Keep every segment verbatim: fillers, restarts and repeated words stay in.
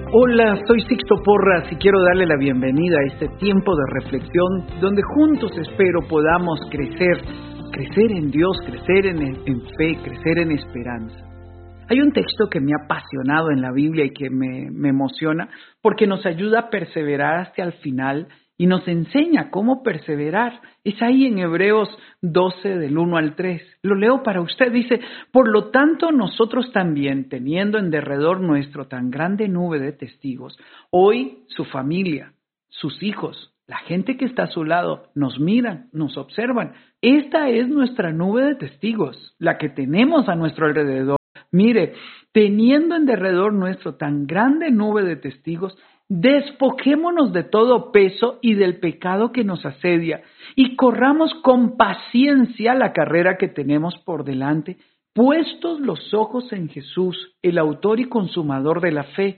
Hola, soy Sixto Porras y quiero darle la bienvenida a este tiempo de reflexión donde juntos espero podamos crecer, crecer en Dios, crecer en, en fe, crecer en esperanza. Hay un texto que me ha apasionado en la Biblia y que me, me emociona porque nos ayuda a perseverar hasta el final y nos enseña cómo perseverar. Es ahí en Hebreos doce, del uno al tres. Lo leo para usted. Dice, por lo tanto nosotros también, teniendo en derredor nuestro tan grande nube de testigos, hoy su familia, sus hijos, la gente que está a su lado, nos miran, nos observan. Esta es nuestra nube de testigos, la que tenemos a nuestro alrededor. Mire, teniendo en derredor nuestro tan grande nube de testigos, despojémonos de todo peso y del pecado que nos asedia y corramos con paciencia la carrera que tenemos por delante, puestos los ojos en Jesús, el autor y consumador de la fe,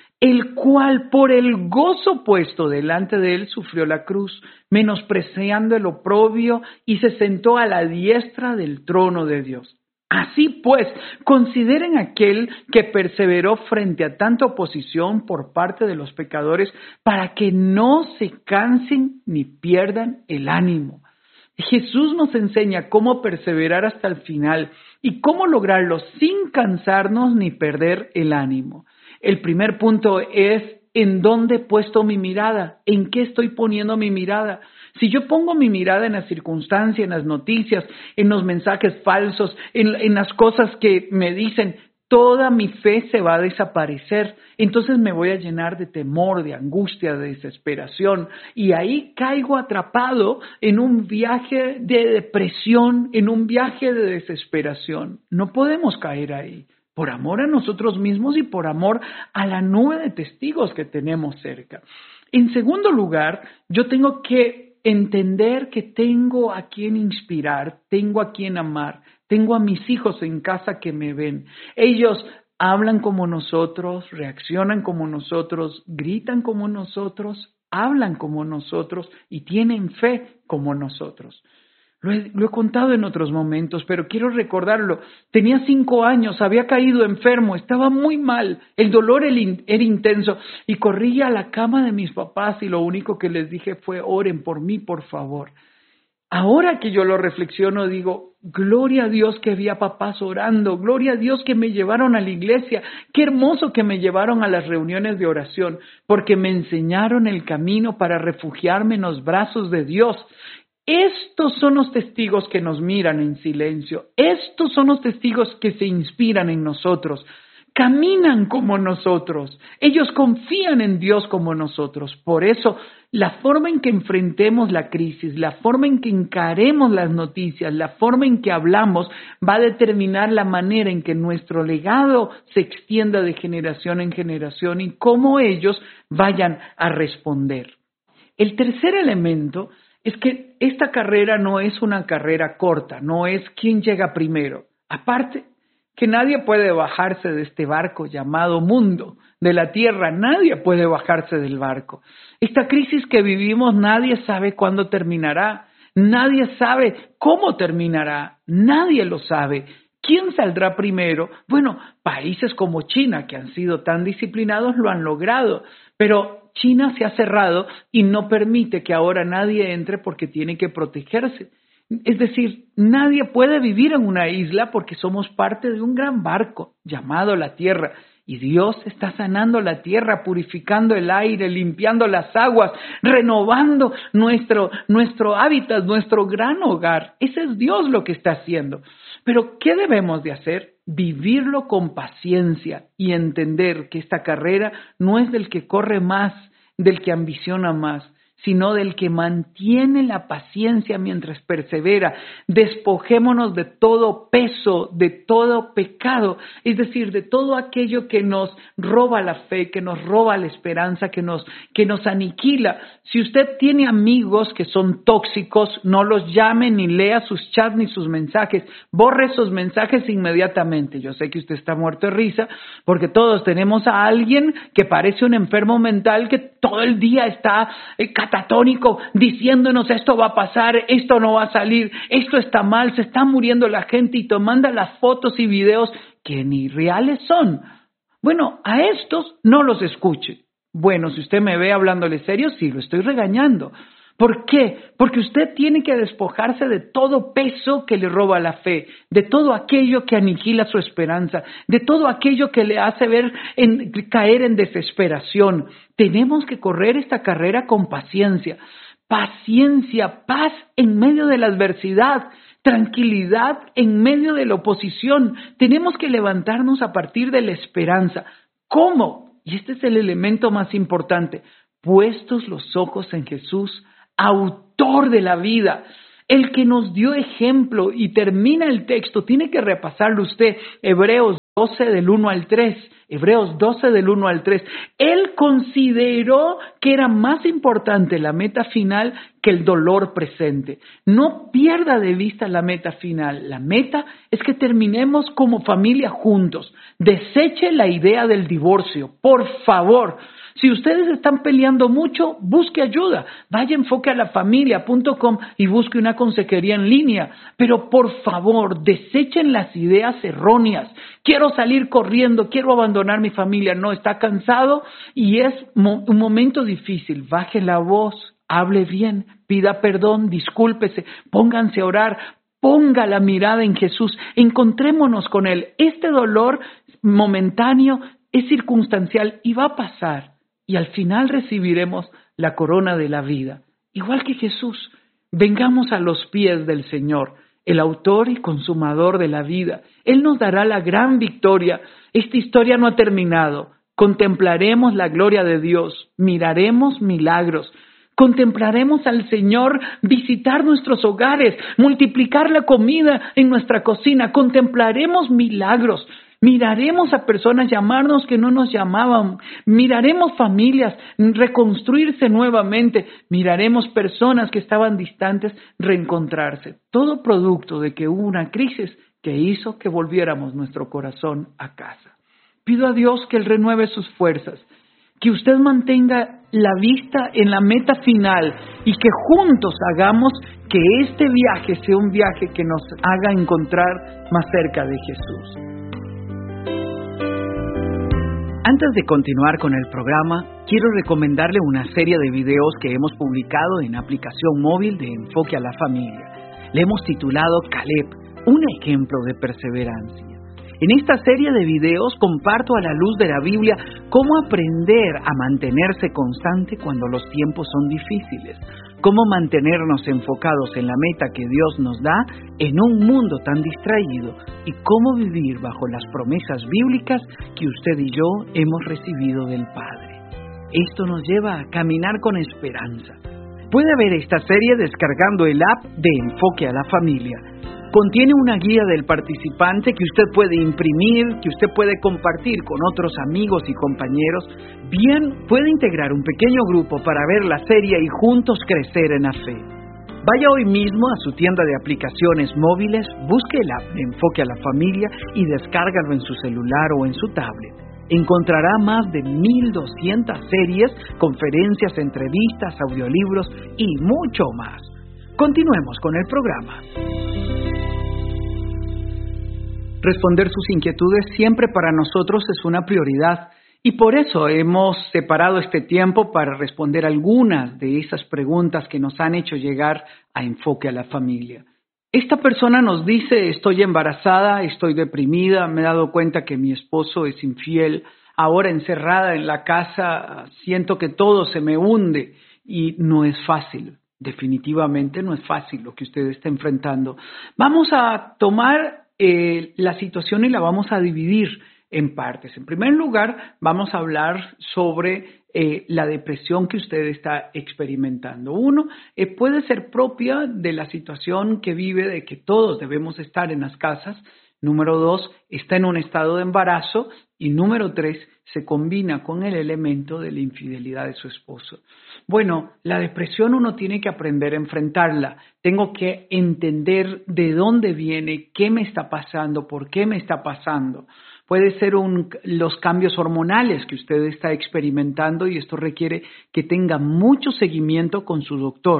el cual por el gozo puesto delante de él sufrió la cruz, menospreciando el oprobio y se sentó a la diestra del trono de Dios. Así pues, consideren aquel que perseveró frente a tanta oposición por parte de los pecadores para que no se cansen ni pierdan el ánimo. Jesús nos enseña cómo perseverar hasta el final y cómo lograrlo sin cansarnos ni perder el ánimo. El primer punto es ¿en dónde he puesto mi mirada? ¿En qué estoy poniendo mi mirada? Si yo pongo mi mirada en las circunstancias, en las noticias, en los mensajes falsos, en, en las cosas que me dicen, toda mi fe se va a desaparecer. Entonces me voy a llenar de temor, de angustia, de desesperación. Y ahí caigo atrapado en un viaje de depresión, en un viaje de desesperación. No podemos caer ahí. Por amor a nosotros mismos y por amor a la nube de testigos que tenemos cerca. En segundo lugar, yo tengo que entender que tengo a quien inspirar, tengo a quien amar, tengo a mis hijos en casa que me ven. Ellos hablan como nosotros, reaccionan como nosotros, gritan como nosotros, hablan como nosotros y tienen fe como nosotros. Lo he, lo he contado en otros momentos, pero quiero recordarlo. Tenía cinco años, había caído enfermo, estaba muy mal, el dolor era intenso y corrí a la cama de mis papás y lo único que les dije fue oren por mí, por favor. Ahora que yo lo reflexiono, digo, gloria a Dios que había papás orando, gloria a Dios que me llevaron a la iglesia, qué hermoso que me llevaron a las reuniones de oración, porque me enseñaron el camino para refugiarme en los brazos de Dios. Estos son los testigos que nos miran en silencio. Estos son los testigos que se inspiran en nosotros. Caminan como nosotros. Ellos confían en Dios como nosotros. Por eso, la forma en que enfrentemos la crisis, la forma en que encaremos las noticias, la forma en que hablamos, va a determinar la manera en que nuestro legado se extienda de generación en generación y cómo ellos vayan a responder. El tercer elemento es que esta carrera no es una carrera corta, no es quién llega primero. Aparte, que nadie puede bajarse de este barco llamado mundo, de la tierra, nadie puede bajarse del barco. Esta crisis que vivimos, nadie sabe cuándo terminará, nadie sabe cómo terminará, nadie lo sabe. ¿Quién saldrá primero? Bueno, países como China, que han sido tan disciplinados, lo han logrado, pero China se ha cerrado y no permite que ahora nadie entre porque tiene que protegerse. Es decir, nadie puede vivir en una isla porque somos parte de un gran barco llamado la Tierra. Y Dios está sanando la tierra, purificando el aire, limpiando las aguas, renovando nuestro, nuestro hábitat, nuestro gran hogar. Ese es Dios lo que está haciendo. Pero, ¿qué debemos de hacer? Vivirlo con paciencia y entender que esta carrera no es del que corre más, del que ambiciona más, sino del que mantiene la paciencia mientras persevera. Despojémonos de todo peso, de todo pecado, es decir, de todo aquello que nos roba la fe, que nos roba la esperanza, que nos, que nos aniquila. Si usted tiene amigos que son tóxicos, no los llame ni lea sus chats ni sus mensajes, borre esos mensajes inmediatamente. Yo sé que usted está muerto de risa, porque todos tenemos a alguien que parece un enfermo mental que todo el día está eh, catatónico, diciéndonos esto va a pasar, esto no va a salir, esto está mal, se está muriendo la gente y te manda las fotos y videos que ni reales son. Bueno, a estos no los escuche. Bueno, si usted me ve hablándole serio, sí, lo estoy regañando. ¿Por qué? Porque usted tiene que despojarse de todo peso que le roba la fe, de todo aquello que aniquila su esperanza, de todo aquello que le hace ver en, caer en desesperación. Tenemos que correr esta carrera con paciencia. Paciencia, paz en medio de la adversidad, tranquilidad en medio de la oposición. Tenemos que levantarnos a partir de la esperanza. ¿Cómo? Y este es el elemento más importante. Puestos los ojos en Jesús, autor de la vida, el que nos dio ejemplo, y termina el texto, tiene que repasarlo usted, Hebreos doce del uno al tres, Hebreos doce del uno al tres. Él consideró que era más importante la meta final que el dolor presente. No pierda de vista la meta final. La meta es que terminemos como familia juntos. Deseche la idea del divorcio, por favor. Si ustedes están peleando mucho, busque ayuda. Vaya a enfoque a la familia punto com y busque una consejería en línea. Pero por favor, desechen las ideas erróneas. Quiero salir corriendo, quiero abandonar mi familia. No, está cansado y es mo- un momento difícil. Baje la voz, hable bien, pida perdón, discúlpese, pónganse a orar. Ponga la mirada en Jesús, encontrémonos con Él. Este dolor momentáneo es circunstancial y va a pasar. Y al final recibiremos la corona de la vida. Igual que Jesús, vengamos a los pies del Señor, el autor y consumador de la vida. Él nos dará la gran victoria. Esta historia no ha terminado. Contemplaremos la gloria de Dios, miraremos milagros. Contemplaremos al Señor visitar nuestros hogares, multiplicar la comida en nuestra cocina. Contemplaremos milagros. Miraremos a personas llamarnos que no nos llamaban. Miraremos familias reconstruirse nuevamente. Miraremos personas que estaban distantes reencontrarse. Todo producto de que hubo una crisis que hizo que volviéramos nuestro corazón a casa. Pido a Dios que Él renueve sus fuerzas, que usted mantenga la vista en la meta final y que juntos hagamos que este viaje sea un viaje que nos haga encontrar más cerca de Jesús. Antes de continuar con el programa, quiero recomendarle una serie de videos que hemos publicado en aplicación móvil de Enfoque a la Familia. Le hemos titulado Caleb, un ejemplo de perseverancia. En esta serie de videos comparto a la luz de la Biblia cómo aprender a mantenerse constante cuando los tiempos son difíciles, cómo mantenernos enfocados en la meta que Dios nos da en un mundo tan distraído y cómo vivir bajo las promesas bíblicas que usted y yo hemos recibido del Padre. Esto nos lleva a caminar con esperanza. Puede ver esta serie descargando el app de Enfoque a la Familia. Contiene una guía del participante que usted puede imprimir, que usted puede compartir con otros amigos y compañeros. Bien, puede integrar un pequeño grupo para ver la serie y juntos crecer en la fe. Vaya hoy mismo a su tienda de aplicaciones móviles, busque el app de Enfoque a la Familia y descárgalo en su celular o en su tablet. Encontrará más de mil doscientas series, conferencias, entrevistas, audiolibros y mucho más. Continuemos con el programa. Responder sus inquietudes siempre para nosotros es una prioridad y por eso hemos separado este tiempo para responder algunas de esas preguntas que nos han hecho llegar a Enfoque a la Familia. Esta persona nos dice: estoy embarazada, estoy deprimida, me he dado cuenta que mi esposo es infiel, ahora encerrada en la casa siento que todo se me hunde y no es fácil. Definitivamente no es fácil lo que usted está enfrentando. Vamos a tomar eh, la situación y la vamos a dividir en partes. En primer lugar, vamos a hablar sobre eh, la depresión que usted está experimentando. Uno, eh, puede ser propia de la situación que vive, de que todos debemos estar en las casas. Número dos, está en un estado de embarazo. Y número tres, se combina con el elemento de la infidelidad de su esposo. Bueno, la depresión uno tiene que aprender a enfrentarla. Tengo que entender de dónde viene, qué me está pasando, por qué me está pasando. Puede ser un, los cambios hormonales que usted está experimentando y esto requiere que tenga mucho seguimiento con su doctor.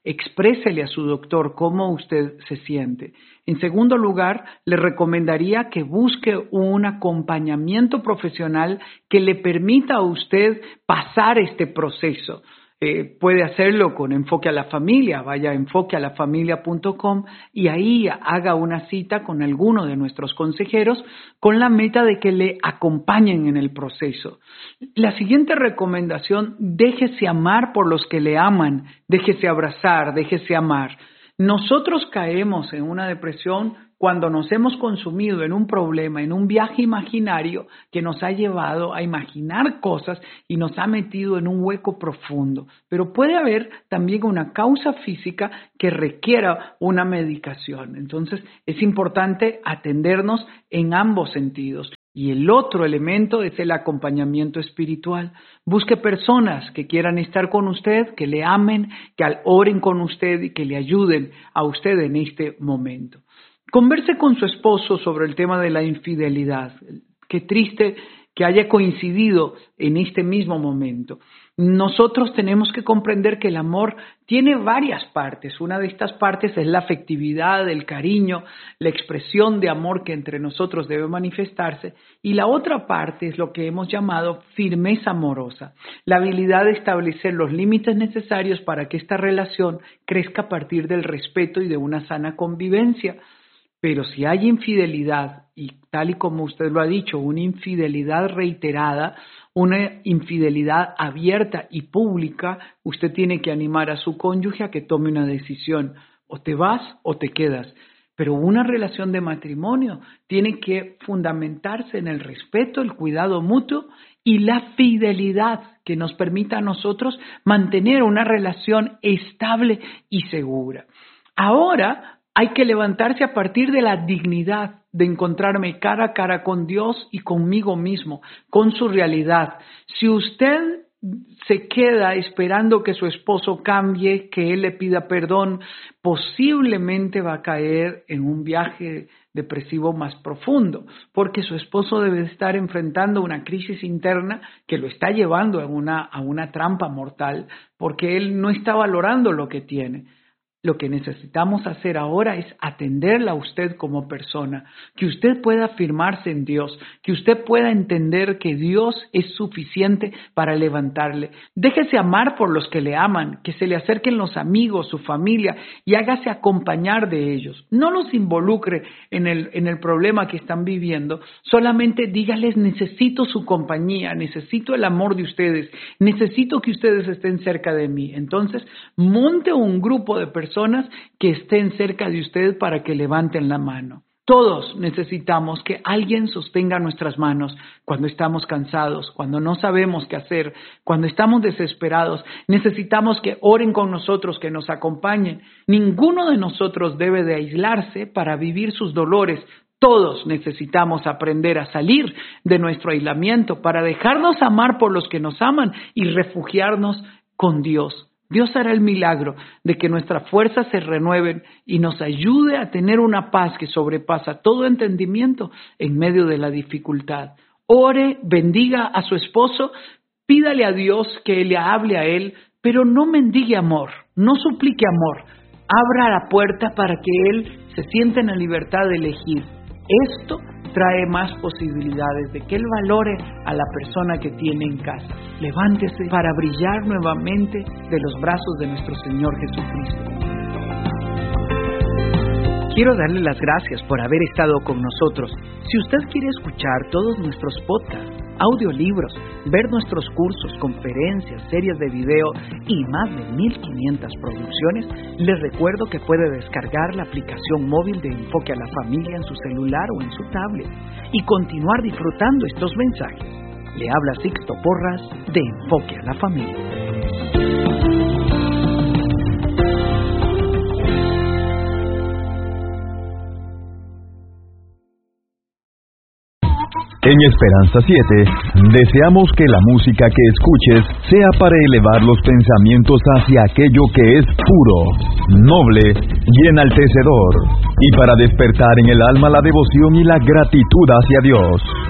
exprésele a su doctor cómo usted se siente. En segundo lugar, le recomendaría que busque un acompañamiento profesional que le permita a usted pasar este proceso. Eh, puede hacerlo con Enfoque a la Familia, vaya a enfoque a la familia punto com y ahí haga una cita con alguno de nuestros consejeros con la meta de que le acompañen en el proceso. La siguiente recomendación, déjese amar por los que le aman, déjese abrazar, déjese amar. Nosotros caemos en una depresión cuando nos hemos consumido en un problema, en un viaje imaginario que nos ha llevado a imaginar cosas y nos ha metido en un hueco profundo. Pero puede haber también una causa física que requiera una medicación. Entonces es importante atendernos en ambos sentidos. Y el otro elemento es el acompañamiento espiritual. Busque personas que quieran estar con usted, que le amen, que oren con usted y que le ayuden a usted en este momento. Converse con su esposo sobre el tema de la infidelidad. Qué triste que haya coincidido en este mismo momento. Nosotros tenemos que comprender que el amor tiene varias partes. Una de estas partes es la afectividad, el cariño, la expresión de amor que entre nosotros debe manifestarse. Y la otra parte es lo que hemos llamado firmeza amorosa, la habilidad de establecer los límites necesarios para que esta relación crezca a partir del respeto y de una sana convivencia. Pero si hay infidelidad, y tal y como usted lo ha dicho, una infidelidad reiterada, una infidelidad abierta y pública, usted tiene que animar a su cónyuge a que tome una decisión. O te vas o te quedas. Pero una relación de matrimonio tiene que fundamentarse en el respeto, el cuidado mutuo y la fidelidad que nos permita a nosotros mantener una relación estable y segura. Ahora hay que levantarse a partir de la dignidad de encontrarme cara a cara con Dios y conmigo mismo, con su realidad. Si usted se queda esperando que su esposo cambie, que él le pida perdón, posiblemente va a caer en un viaje depresivo más profundo, porque su esposo debe estar enfrentando una crisis interna que lo está llevando a una, a una trampa mortal, porque él no está valorando lo que tiene. Lo que necesitamos hacer ahora es atenderla a usted como persona, que usted pueda afirmarse en Dios, que usted pueda entender que Dios es suficiente para levantarle. Déjese amar por los que le aman, que se le acerquen los amigos, su familia y hágase acompañar de ellos. No los involucre en el, en el problema que están viviendo, solamente dígales necesito su compañía, necesito el amor de ustedes, necesito que ustedes estén cerca de mí. Entonces, monte un grupo de personas personas que estén cerca de usted para que levanten la mano. Todos necesitamos que alguien sostenga nuestras manos cuando estamos cansados, cuando no sabemos qué hacer, cuando estamos desesperados. Necesitamos que oren con nosotros, que nos acompañen. Ninguno de nosotros debe de aislarse para vivir sus dolores. Todos necesitamos aprender a salir de nuestro aislamiento para dejarnos amar por los que nos aman y refugiarnos con Dios. Dios hará el milagro de que nuestras fuerzas se renueven y nos ayude a tener una paz que sobrepasa todo entendimiento en medio de la dificultad. Ore, bendiga a su esposo, pídale a Dios que le hable a él, pero no mendigue amor, no suplique amor. Abra la puerta para que él se sienta en la libertad de elegir. Esto trae más posibilidades de que él valore a la persona que tiene en casa. Levántese para brillar nuevamente de los brazos de nuestro Señor Jesucristo. Quiero darle las gracias por haber estado con nosotros. Si usted quiere escuchar todos nuestros podcasts, audiolibros, ver nuestros cursos, conferencias, series de video y más de mil quinientas producciones, les recuerdo que puede descargar la aplicación móvil de Enfoque a la Familia en su celular o en su tablet y continuar disfrutando estos mensajes. Le habla Sixto Porras de Enfoque a la Familia. En Esperanza siete, deseamos que la música que escuches sea para elevar los pensamientos hacia aquello que es puro, noble y enaltecedor, y para despertar en el alma la devoción y la gratitud hacia Dios.